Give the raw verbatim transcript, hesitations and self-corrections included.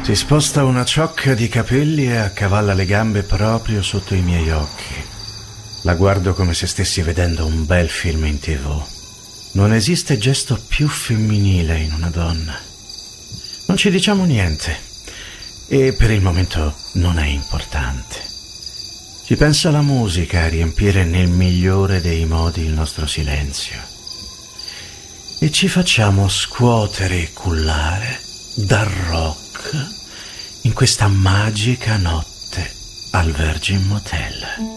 Si sposta una ciocca di capelli e accavalla le gambe proprio sotto i miei occhi. La guardo come se stessi vedendo un bel film in tivù. Non esiste gesto più femminile in una donna. Non ci diciamo niente e per il momento non è importante. Ci pensa la musica a riempire nel migliore dei modi il nostro silenzio. E ci facciamo scuotere e cullare dal rock in questa magica notte al Virgin Motel.